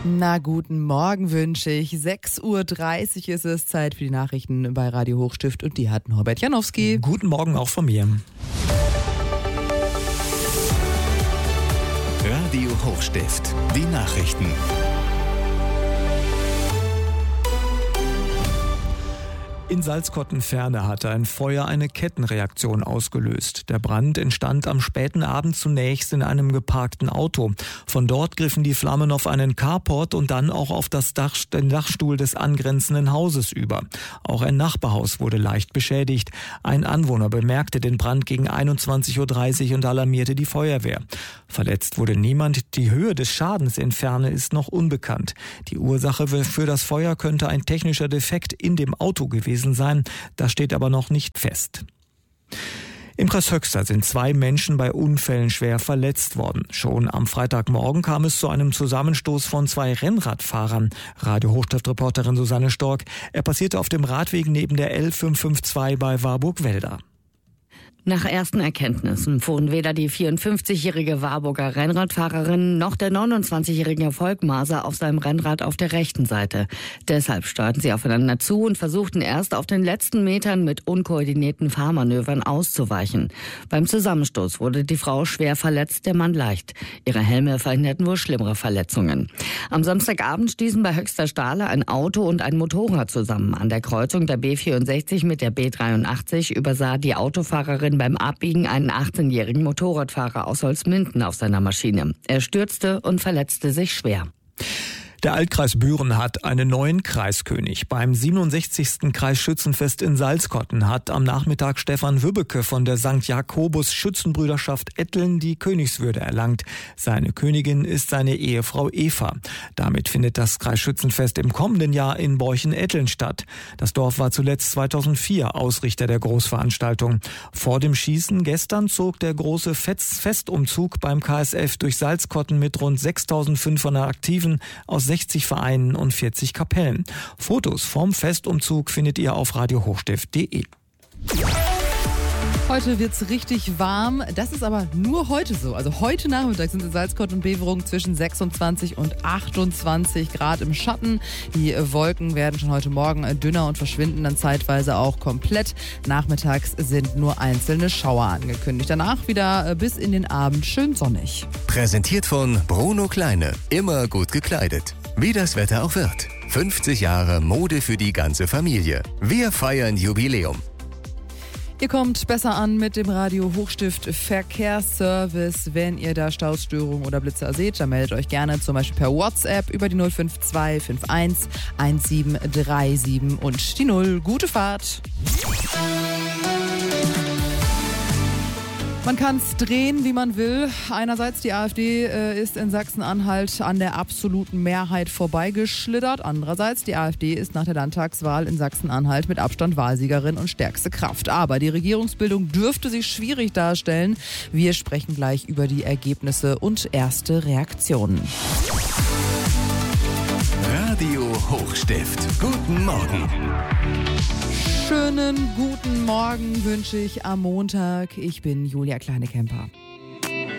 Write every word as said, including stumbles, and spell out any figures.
Na, guten Morgen wünsche ich. sechs Uhr dreißig ist es, Zeit für die Nachrichten bei Radio Hochstift und die hat Norbert Janowski. Guten Morgen auch von mir. Radio Hochstift, die Nachrichten. In Salzkotten-Ferne hatte ein Feuer eine Kettenreaktion ausgelöst. Der Brand entstand am späten Abend zunächst in einem geparkten Auto. Von dort griffen die Flammen auf einen Carport und dann auch auf das Dach, den Dachstuhl des angrenzenden Hauses über. Auch ein Nachbarhaus wurde leicht beschädigt. Ein Anwohner bemerkte den Brand gegen einundzwanzig Uhr dreißig und alarmierte die Feuerwehr. Verletzt wurde niemand. Die Höhe des Schadens in Ferne ist noch unbekannt. Die Ursache für das Feuer könnte ein technischer Defekt in dem Auto gewesen sein. Das steht aber noch nicht fest. Im Kreis Höxter sind zwei Menschen bei Unfällen schwer verletzt worden. Schon am Freitagmorgen kam es zu einem Zusammenstoß von zwei Rennradfahrern. Radio Hochstift-Reporterin Susanne Stork. Er passierte auf dem Radweg neben der L fünf fünf zwei bei Warburg-Welda. Nach ersten Erkenntnissen fuhren weder die vierundfünfzigjährige Warburger Rennradfahrerin noch der neunundzwanzigjährige Volkmaser auf seinem Rennrad auf der rechten Seite. Deshalb steuerten sie aufeinander zu und versuchten erst auf den letzten Metern mit unkoordinierten Fahrmanövern auszuweichen. Beim Zusammenstoß wurde die Frau schwer verletzt, der Mann leicht. Ihre Helme verhinderten wohl schlimmere Verletzungen. Am Samstagabend stießen bei Höxter Stahle ein Auto und ein Motorrad zusammen. An der Kreuzung der B vierundsechzig mit der B dreiundachtzig übersah die Autofahrerin beim Abbiegen einen achtzehnjährigen Motorradfahrer aus Holzminden auf seiner Maschine. Er stürzte und verletzte sich schwer. Der Altkreis Büren hat einen neuen Kreiskönig. Beim siebenundsechzigsten Kreisschützenfest in Salzkotten hat am Nachmittag Stefan Wübbeke von der Sankt Jakobus Schützenbrüderschaft Etteln die Königswürde erlangt. Seine Königin ist seine Ehefrau Eva. Damit findet das Kreisschützenfest im kommenden Jahr in Borchen-Etteln statt. Das Dorf war zuletzt zweitausendvier Ausrichter der Großveranstaltung. Vor dem Schießen gestern zog der große Festumzug beim K S F durch Salzkotten mit rund sechstausendfünfhundert Aktiven aus sechzig Vereinen und vierzig Kapellen. Fotos vom Festumzug findet ihr auf radio hochstift punkt de. Heute wird's richtig warm. Das ist aber nur heute so. Also heute Nachmittag sind in Salzkotten und Beverungen zwischen sechsundzwanzig und achtundzwanzig Grad im Schatten. Die Wolken werden schon heute Morgen dünner und verschwinden dann zeitweise auch komplett. Nachmittags sind nur einzelne Schauer angekündigt. Danach wieder bis in den Abend schön sonnig. Präsentiert von Bruno Kleine. Immer gut gekleidet. Wie das Wetter auch wird. fünfzig Jahre Mode für die ganze Familie. Wir feiern Jubiläum. Ihr kommt besser an mit dem Radio Hochstift Verkehrsservice. Wenn ihr da Stausstörungen oder Blitzer seht, dann meldet euch gerne zum Beispiel per WhatsApp über die null fünf zwei fünf eins eins sieben drei sieben und die null. Gute Fahrt! Man kann es drehen, wie man will. Einerseits die AfD äh, ist in Sachsen-Anhalt an der absoluten Mehrheit vorbeigeschlittert. Andererseits die AfD ist nach der Landtagswahl in Sachsen-Anhalt mit Abstand Wahlsiegerin und stärkste Kraft. Aber die Regierungsbildung dürfte sich schwierig darstellen. Wir sprechen gleich über die Ergebnisse und erste Reaktionen. Radio Hochstift. Guten Morgen. Schönen guten Morgen wünsche ich am Montag. Ich bin Julia Kleinekemper.